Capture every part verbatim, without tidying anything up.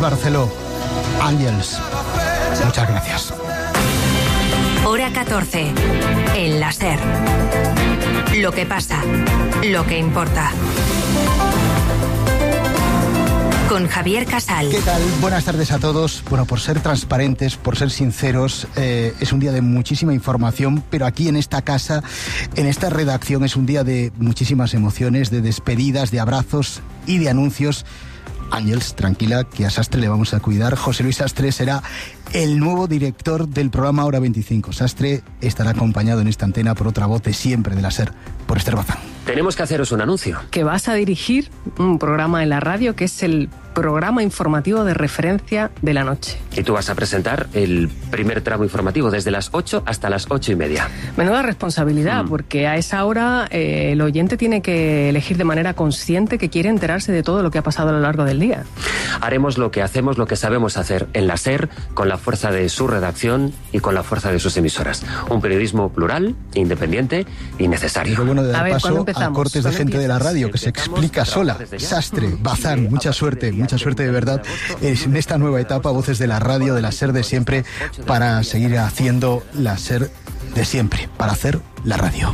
Barceló, Ángels. Muchas gracias. Hora catorce. El la SER. Lo que pasa, lo que importa. Con Javier Casal. ¿Qué tal? Buenas tardes a todos. Bueno, por ser transparentes, por ser sinceros, eh, es un día de muchísima información, pero aquí en esta casa, en esta redacción, es un día de muchísimas emociones, de despedidas, de abrazos y de anuncios. Ángels, tranquila, que a Sastre le vamos a cuidar. José Luis Sastre será el nuevo director del programa Hora veinticinco. Sastre estará acompañado en esta antena por otra voz de siempre de la SER, por Esther Bazán. Tenemos que haceros un anuncio. Que vas a dirigir un programa en la radio que es el programa informativo de referencia de la noche. Y tú vas a presentar el primer tramo informativo desde las ocho hasta las ocho y media. Menuda responsabilidad, mm. porque a esa hora eh, el oyente tiene que elegir de manera consciente que quiere enterarse de todo lo que ha pasado a lo largo del día. Haremos lo que hacemos, lo que sabemos hacer en la SER, con la fuerza de su redacción y con la fuerza de sus emisoras. Un periodismo plural, independiente y necesario. Lo bueno de dar a ver, paso a cortes de gente empiezas? de la radio que se explica sola. Sastre, Bazán, mucha suerte, mucha suerte de verdad en esta nueva etapa, voces de la radio, de la SER de siempre, para seguir haciendo la SER de siempre, para hacer la radio.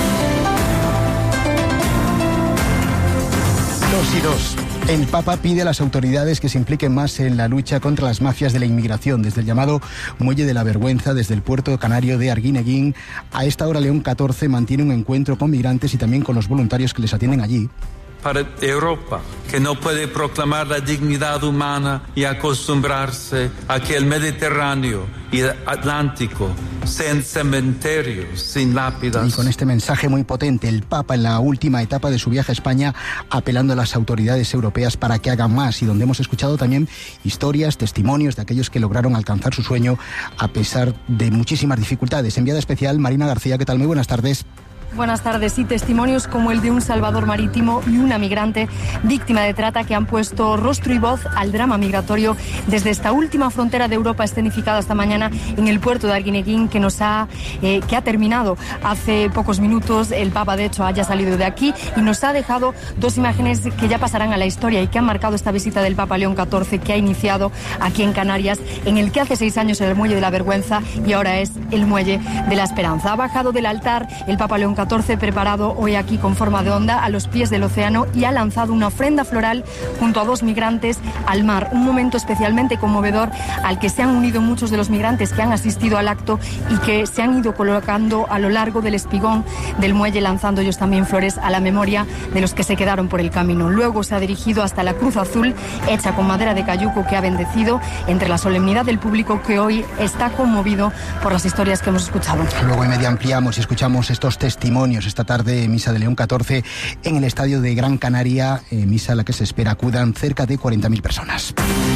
Dos y dos. El Papa pide a las autoridades que se impliquen más en la lucha contra las mafias de la inmigración, desde el llamado Muelle de la Vergüenza, desde el puerto canario de Arguineguín. A esta hora León catorce mantiene un encuentro con migrantes y también con los voluntarios que les atienden allí. Para Europa, que no puede proclamar la dignidad humana y acostumbrarse a que el Mediterráneo y el Atlántico sean cementerios sin lápidas. Y con este mensaje muy potente, el Papa en la última etapa de su viaje a España, apelando a las autoridades europeas para que hagan más, y donde hemos escuchado también historias, testimonios de aquellos que lograron alcanzar su sueño a pesar de muchísimas dificultades. Enviada especial, Marina García, ¿qué tal? Muy buenas tardes. Buenas tardes. Y testimonios como el de un salvador marítimo y una migrante víctima de trata que han puesto rostro y voz al drama migratorio desde esta última frontera de Europa, escenificada esta mañana en el puerto de Arguineguín, que nos ha eh, que ha terminado hace pocos minutos. El Papa, de hecho, haya salido de aquí y nos ha dejado dos imágenes que ya pasarán a la historia y que han marcado esta visita del Papa León catorce, que ha iniciado aquí en Canarias, en el que hace seis años era el Muelle de la Vergüenza y ahora es el Muelle de la Esperanza. Ha bajado del altar el Papa León catorce, preparado hoy aquí con forma de onda a los pies del océano, y ha lanzado una ofrenda floral junto a dos migrantes al mar. Un momento especialmente conmovedor al que se han unido muchos de los migrantes que han asistido al acto y que se han ido colocando a lo largo del espigón del muelle, lanzando ellos también flores a la memoria de los que se quedaron por el camino. Luego se ha dirigido hasta la cruz azul hecha con madera de cayuco, que ha bendecido entre la solemnidad del público, que hoy está conmovido por las historias que hemos escuchado. Luego en media ampliamos y escuchamos estos testimonios. Esta tarde, misa de León catorce en el estadio de Gran Canaria, eh, misa a la que se espera acudan cerca de cuarenta mil personas.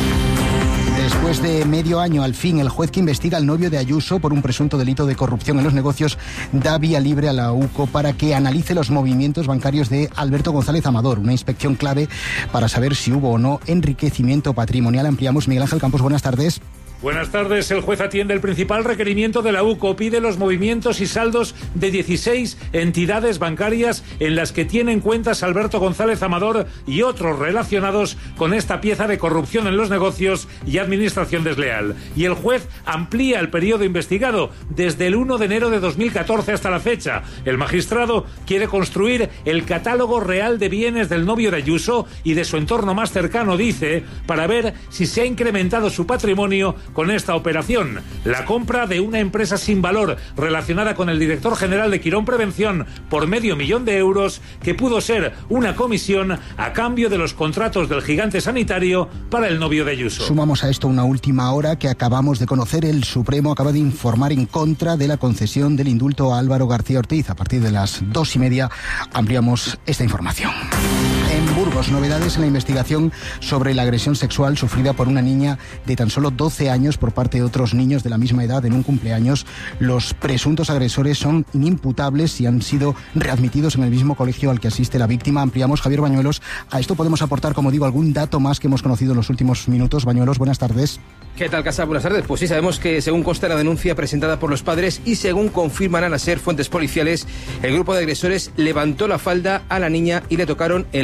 Después de medio año, al fin, el juez que investiga al novio de Ayuso por un presunto delito de corrupción en los negocios da vía libre a la U C O para que analice los movimientos bancarios de Alberto González Amador, una inspección clave para saber si hubo o no enriquecimiento patrimonial. Ampliamos. Miguel Ángel Campos, buenas tardes. Buenas tardes. El juez atiende el principal requerimiento de la U C O. Pide los movimientos y saldos de dieciséis entidades bancarias en las que tienen cuentas Alberto González Amador y otros relacionados con esta pieza de corrupción en los negocios y administración desleal. Y el juez amplía el periodo investigado desde el uno de enero de dos mil catorce hasta la fecha. El magistrado quiere construir el catálogo real de bienes del novio de Ayuso y de su entorno más cercano, dice, para ver si se ha incrementado su patrimonio con esta operación. La compra de una empresa sin valor relacionada con el director general de Quirón Prevención por medio millón de euros, que pudo ser una comisión a cambio de los contratos del gigante sanitario para el novio de Ayuso. Sumamos a esto una última hora que acabamos de conocer. El Supremo acaba de informar en contra de la concesión del indulto a Álvaro García Ortiz. A partir de las dos y media ampliamos esta información. En Burgos, novedades en la investigación sobre la agresión sexual sufrida por una niña de tan solo doce años por parte de otros niños de la misma edad en un cumpleaños. Los presuntos agresores son inimputables y han sido readmitidos en el mismo colegio al que asiste la víctima. Ampliamos. Javier Bañuelos. A esto podemos aportar, como digo, algún dato más que hemos conocido en los últimos minutos. Bañuelos, buenas tardes. ¿Qué tal, Casa? Buenas tardes. Pues sí, sabemos que según consta la denuncia presentada por los padres y según confirman a la SER fuentes policiales, el grupo de agresores levantó la falda a la niña y le tocaron el culo.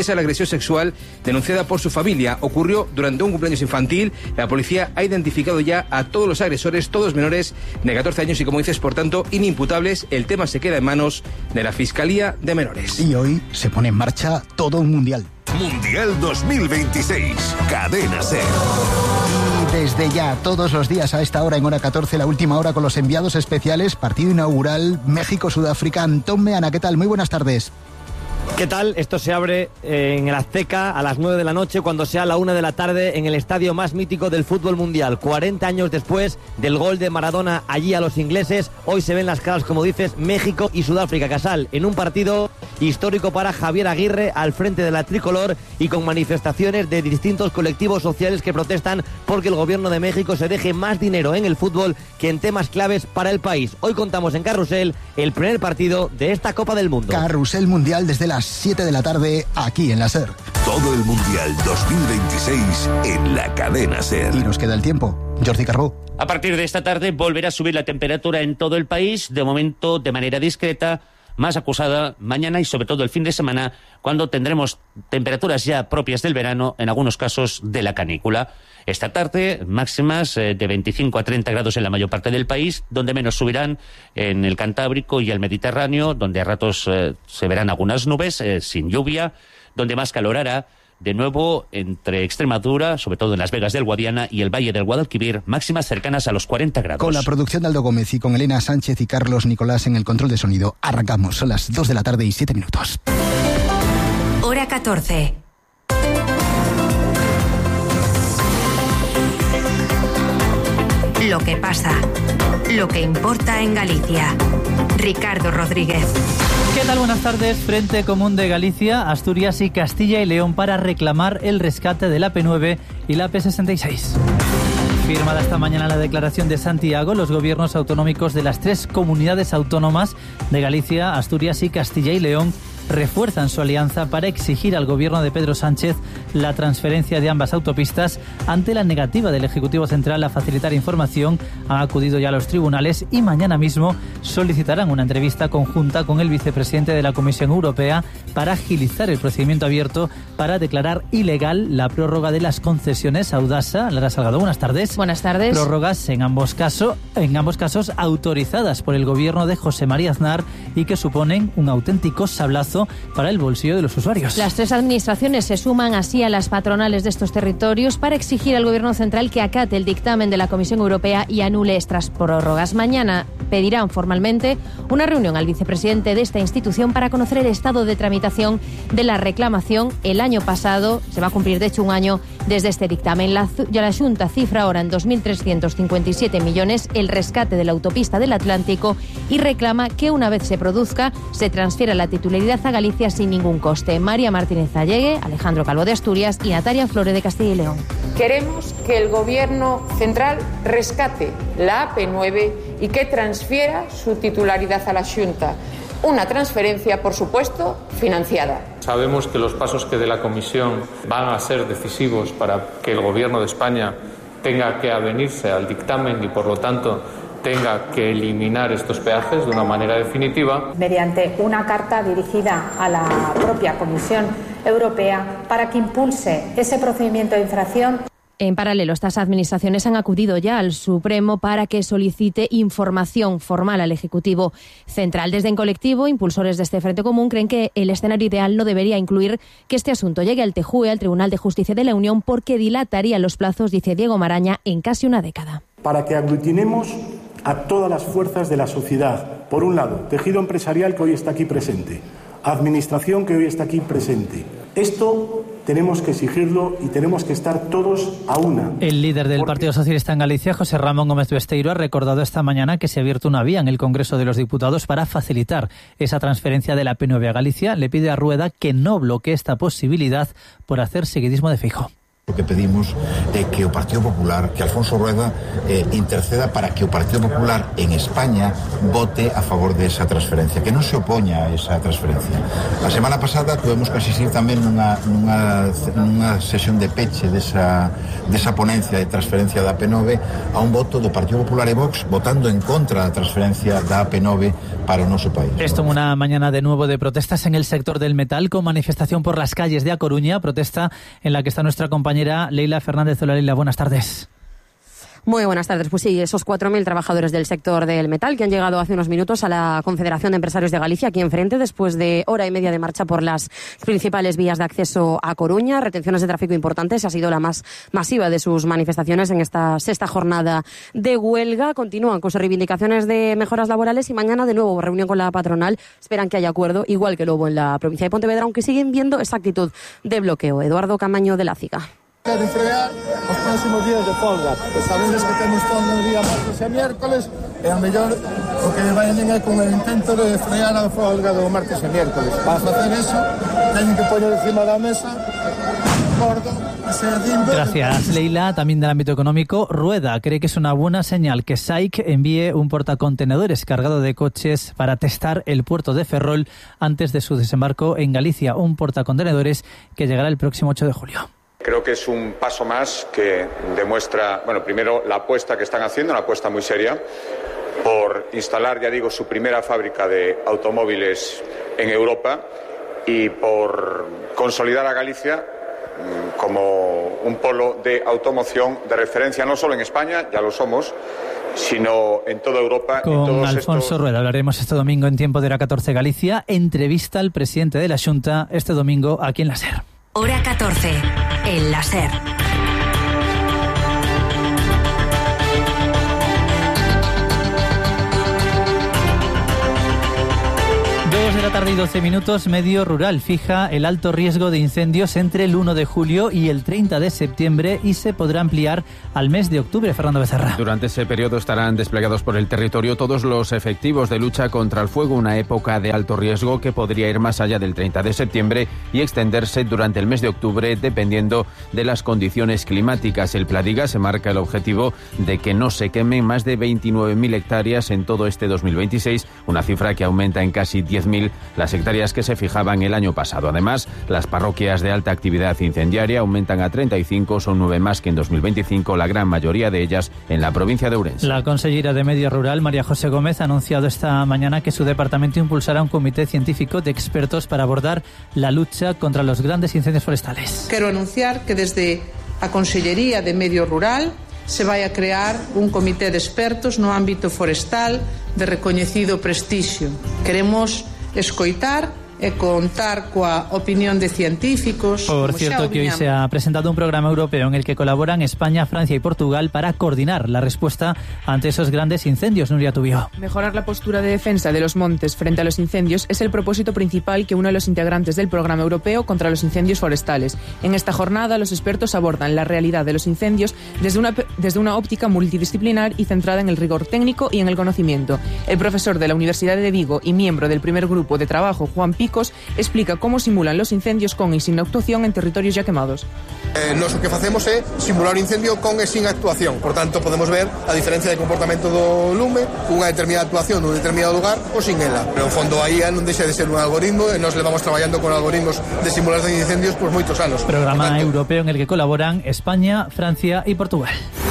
pese a la agresión sexual denunciada por su familia. Ocurrió durante un cumpleaños infantil. La policía ha identificado ya a todos los agresores, todos menores de catorce años y, como dices, por tanto, inimputables. El tema se queda en manos de la Fiscalía de Menores. Y hoy se pone en marcha todo un mundial. Mundial dos mil veintiséis, Cadena SER. Y desde ya, todos los días a esta hora, en hora catorce, la última hora con los enviados especiales, partido inaugural México-Sudáfrica. Antón Meana, ¿qué tal? Muy buenas tardes. ¿Qué tal? Esto se abre en el Azteca a las nueve de la noche, cuando sea la una de la tarde, en el estadio más mítico del fútbol mundial. cuarenta años después del gol de Maradona allí a los ingleses, hoy se ven las caras, como dices, México y Sudáfrica. Casal, en un partido histórico para Javier Aguirre al frente de la tricolor y con manifestaciones de distintos colectivos sociales que protestan porque el gobierno de México se deje más dinero en el fútbol que en temas claves para el país. Hoy contamos en Carrusel el primer partido de esta Copa del Mundo. Carrusel Mundial desde las siete de la tarde, aquí en la SER. Todo el Mundial dos mil veintiséis en la Cadena SER. Y nos queda el tiempo. Jordi Carbó. A partir de esta tarde volverá a subir la temperatura en todo el país, de momento de manera discreta, más acusada mañana y sobre todo el fin de semana, cuando tendremos temperaturas ya propias del verano, en algunos casos de la canícula. Esta tarde, máximas eh, de veinticinco a treinta grados en la mayor parte del país, donde menos subirán en el Cantábrico y el Mediterráneo, donde a ratos eh, se verán algunas nubes, eh, sin lluvia, donde más calor hará, de nuevo entre Extremadura, sobre todo en Las Vegas del Guadiana y el Valle del Guadalquivir, máximas cercanas a los cuarenta grados. Con la producción de Aldo Gómez y con Elena Sánchez y Carlos Nicolás en el control de sonido, arrancamos. Son las dos de la tarde y siete minutos. Hora catorce. Lo que pasa, lo que importa en Galicia. Ricardo Rodríguez. ¿Qué tal? Buenas tardes. Frente Común de Galicia, Asturias y Castilla y León para reclamar el rescate de la P nueve y la P sesenta y seis. Firmada esta mañana la declaración de Santiago, los gobiernos autonómicos de las tres comunidades autónomas de Galicia, Asturias y Castilla y León refuerzan su alianza para exigir al gobierno de Pedro Sánchez la transferencia de ambas autopistas ante la negativa del Ejecutivo Central a facilitar información. Han acudido ya a los tribunales y mañana mismo solicitarán una entrevista conjunta con el vicepresidente de la Comisión Europea para agilizar el procedimiento abierto para declarar ilegal la prórroga de las concesiones a Audasa. Lara Salgado, buenas tardes. Buenas tardes. Prórrogas en ambos casos, en ambos casos autorizadas por el gobierno de José María Aznar y que suponen un auténtico sablazo para el bolsillo de los usuarios. Las tres administraciones se suman así a las patronales de estos territorios para exigir al Gobierno central que acate el dictamen de la Comisión Europea y anule estas prórrogas. Mañana pedirán formalmente una reunión al vicepresidente de esta institución para conocer el estado de tramitación de la reclamación. El año pasado se va a cumplir, de hecho, un año desde este dictamen. La, ya la Xunta cifra ahora en dos mil trescientos cincuenta y siete millones el rescate de la autopista del Atlántico y reclama que una vez se produzca se transfiera la titularidad a Galicia sin ningún coste. María Martínez Allegue, Alejandro Calvo de Asturias y Natalia Flore de Castilla y León. Queremos que el Gobierno central rescate la A P nueve y que transfiera su titularidad a la Xunta. Una transferencia, por supuesto, financiada. Sabemos que los pasos que dé la Comisión van a ser decisivos para que el Gobierno de España tenga que avenirse al dictamen y, por lo tanto, tenga que eliminar estos peajes de una manera definitiva. Mediante una carta dirigida a la propia Comisión Europea para que impulse ese procedimiento de infracción. En paralelo, estas administraciones han acudido ya al Supremo para que solicite información formal al Ejecutivo Central. Desde En Colectivo, impulsores de este Frente Común creen que el escenario ideal no debería incluir que este asunto llegue al T J U E, al Tribunal de Justicia de la Unión, porque dilataría los plazos, dice Diego Maraña, en casi una década. Para que aglutinemos a todas las fuerzas de la sociedad. Por un lado, tejido empresarial que hoy está aquí presente, administración que hoy está aquí presente. Esto tenemos que exigirlo y tenemos que estar todos a una. El líder del Partido Socialista en Galicia, José Ramón Gómez Besteiro, ha recordado esta mañana que se ha abierto una vía en el Congreso de los Diputados para facilitar esa transferencia de la P nueve a Galicia. Le pide a Rueda que no bloquee esta posibilidad por hacer seguidismo de Feijóo. O que pedimos é que o Partido Popular, que Alfonso Rueda eh, interceda para que o Partido Popular en España vote a favor de esa transferencia, que non se opoña a esa transferencia. A semana pasada tuvemos que asistir tamén nunha, nunha, nunha sesión de peche desa, desa ponencia de transferencia da A P nove a un voto do Partido Popular e Vox votando en contra da transferencia da A P nove para o noso país. Esto en una mañana de nuevo de protestas en el sector del metal, con manifestación por las calles de A Coruña, protesta en la que está nuestra compañera Leila Fernández. Hola Leila, buenas tardes. Muy buenas tardes. Pues sí, esos cuatro mil trabajadores del sector del metal que han llegado hace unos minutos a la Confederación de Empresarios de Galicia, aquí enfrente, después de hora y media de marcha por las principales vías de acceso a Coruña. Retenciones de tráfico importantes. Ha sido la más masiva de sus manifestaciones en esta sexta jornada de huelga. Continúan con sus reivindicaciones de mejoras laborales y mañana de nuevo reunión con la patronal. Esperan que haya acuerdo, igual que lo hubo en la provincia de Pontevedra, aunque siguen viendo esa actitud de bloqueo. Eduardo Camaño de la CIGA. Queren frear os próximos días de folga. Sabedes que temos folga o día martes e miércoles e a mellor o que vayan é con o intento de frear a folga do martes e miércoles. Para facer eso, teñen que poñer encima da mesa gordo. Gracias, Leila. También del ámbito económico, Rueda cree que es una buena señal que S A I C envíe un portacontenedores cargado de coches para testar el puerto de Ferrol antes de su desembarco en Galicia. Un portacontenedores que llegará el próximo ocho de julio. Creo que es un paso más que demuestra, bueno, primero la apuesta que están haciendo, una apuesta muy seria, por instalar, ya digo, su primera fábrica de automóviles en Europa y por consolidar a Galicia como un polo de automoción de referencia no solo en España, ya lo somos, sino en toda Europa. Con en todos Alfonso estos... Rueda hablaremos este domingo en Tiempo de Hora catorce Galicia. Entrevista al presidente de la Xunta este domingo aquí en la SER. Hora catorce, en la SER. Dos de la tarde y doce minutos, Medio Rural fija el alto riesgo de incendios entre el uno de julio y el treinta de septiembre y se podrá ampliar al mes de octubre. Fernando Becerra. Durante ese periodo estarán desplegados por el territorio todos los efectivos de lucha contra el fuego, una época de alto riesgo que podría ir más allá del treinta de septiembre y extenderse durante el mes de octubre dependiendo de las condiciones climáticas. El Pladiga se marca el objetivo de que no se quemen más de veintinueve mil hectáreas en todo este dos mil veintiséis, una cifra que aumenta en casi diez mil las hectáreas que se fijaban el año pasado. Además, las parroquias de alta actividad incendiaria aumentan a treinta y cinco, son nueve más que en dos mil veinticinco, la gran mayoría de ellas en la provincia de Ourense. La consellera de Medio Rural, María José Gómez, ha anunciado esta mañana que su departamento impulsará un comité científico de expertos para abordar la lucha contra los grandes incendios forestales. Quero anunciar que desde a Consellería de Medio Rural se vai a crear un comité de expertos no ámbito forestal de recoñecido prestixio. Queremos escoitar e contar coa opinión de científicos. Por cierto, que hoy se ha presentado un programa europeo en el que colaboran España, Francia y Portugal para coordinar la respuesta ante esos grandes incendios. Nuria Tubio. Mejorar la postura de defensa de los montes frente a los incendios es el propósito principal que uno de los integrantes del programa europeo contra los incendios forestales. En esta jornada, los expertos abordan la realidad de los incendios desde una, desde una óptica multidisciplinar y centrada en el rigor técnico y en el conocimiento. El profesor de la Universidad de Vigo y miembro del primer grupo de trabajo, Juan Pico, explica cómo simulan los incendios con y sin actuación en territorios ya quemados. Eh, nos o que facemos é simular o incendio con e sin actuación. Por tanto, podemos ver a diferencia de comportamento do lume, unha determinada actuación nun determinado lugar ou sin ela. Pero, en fondo, aí non deixa de ser un algoritmo e nos levamos traballando con algoritmos de simulación de incendios por moitos anos. Programa tanto... europeo en el que colaboran España, Francia y Portugal.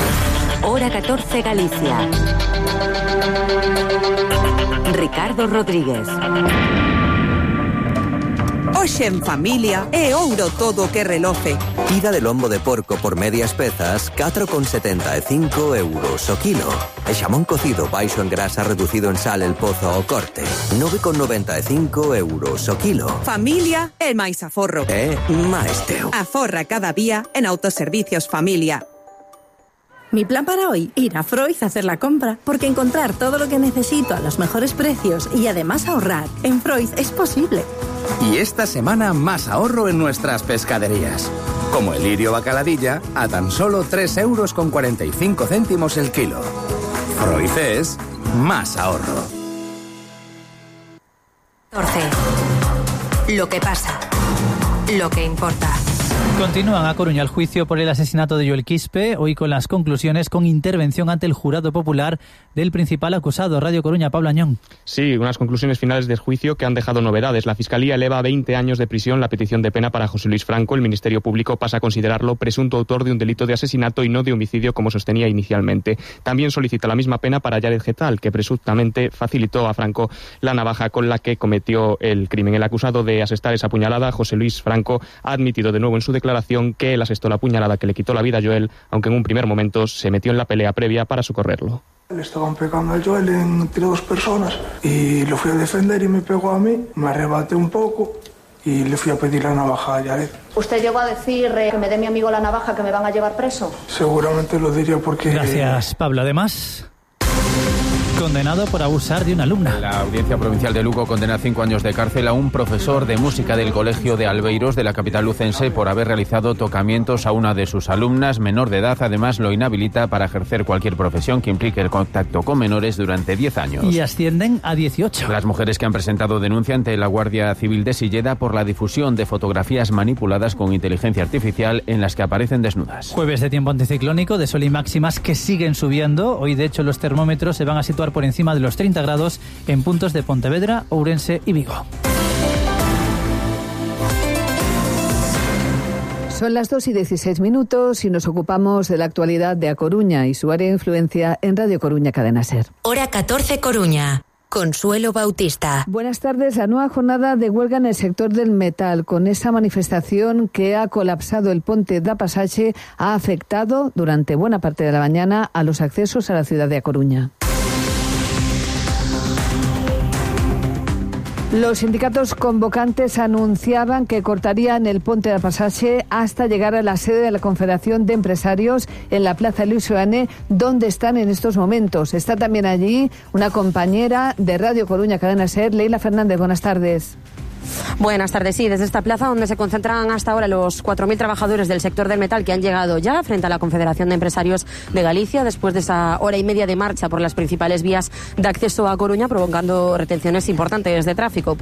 Hora catorce Galicia. Ricardo Rodríguez. Hoxe en familia é ouro todo o que reloce. Tira de lombo de porco por medias pezas, catro con setenta e cinco euros o kilo. E xamón cocido baixo en grasa reducido en sal el pozo ao corte, nove con noventa e cinco euros o kilo. Familia é máis aforro. É máis teu. Aforra cada día en Autoservicios Familia. Mi plan para hoy, ir a Freud a hacer la compra, porque encontrar todo lo que necesito a los mejores precios y además ahorrar en Freud es posible. Y esta semana más ahorro en nuestras pescaderías. Como el lirio bacaladilla a tan solo tres euros con cuarenta y cinco céntimos el kilo. Freud es más ahorro. catorce. Lo que pasa. Lo que importa. Continúan a Coruña el juicio por el asesinato de Joel Quispe, hoy con las conclusiones con intervención ante el jurado popular del principal acusado. Radio Coruña, Pablo Añón. Sí, unas conclusiones finales del juicio que han dejado novedades. La Fiscalía eleva a veinte años de prisión la petición de pena para José Luis Franco. El Ministerio Público pasa a considerarlo presunto autor de un delito de asesinato y no de homicidio, como sostenía inicialmente. También solicita la misma pena para Yared Getal, que presuntamente facilitó a Franco la navaja con la que cometió el crimen. El acusado de asestar esa puñalada, José Luis Franco, ha admitido de nuevo en su declaración que él asestó la puñalada que le quitó la vida a Joel, aunque en un primer momento se metió en la pelea previa para socorrerlo. Le estaban pegando a Joel entre dos personas y lo fui a defender y me pegó a mí, me arrebaté un poco y le fui a pedir la navaja a Yared. ¿Usted llegó a decir eh, que me dé mi amigo la navaja, que me van a llevar preso? Seguramente lo diría porque... Gracias, Pablo. Además, condenado por abusar de una alumna. La Audiencia Provincial de Lugo condena a cinco años de cárcel a un profesor de música del Colegio de Albeiros de la capital lucense por haber realizado tocamientos a una de sus alumnas menor de edad. Además, lo inhabilita para ejercer cualquier profesión que implique el contacto con menores durante diez años. Y ascienden a dieciocho. Las mujeres que han presentado denuncia ante la Guardia Civil de Silleda por la difusión de fotografías manipuladas con inteligencia artificial en las que aparecen desnudas. Jueves de tiempo anticiclónico, de sol y máximas que siguen subiendo. Hoy, de hecho, los termómetros se van a situar por encima de los treinta grados en puntos de Pontevedra, Ourense y Vigo. Son las dos y dieciséis minutos y nos ocupamos de la actualidad de A Coruña y su área de influencia en Radio Coruña Cadena Ser. Hora catorce Coruña. Consuelo Bautista. Buenas tardes. La nueva jornada de huelga en el sector del metal, con esa manifestación que ha colapsado el Ponte da Pasaxe, ha afectado durante buena parte de la mañana a los accesos a la ciudad de A Coruña. Los sindicatos convocantes anunciaban que cortarían el Ponte da Pasaxe hasta llegar a la sede de la Confederación de Empresarios en la Plaza Luis Seoane, donde están en estos momentos. Está también allí una compañera de Radio Coruña Cadena Ser, Leila Fernández. Buenas tardes. Buenas tardes, sí, desde esta plaza donde se concentran hasta ahora los cuatro mil trabajadores del sector del metal que han llegado ya frente a la Confederación de Empresarios de Galicia después de esa hora y media de marcha por las principales vías de acceso a Coruña, provocando retenciones importantes de tráfico.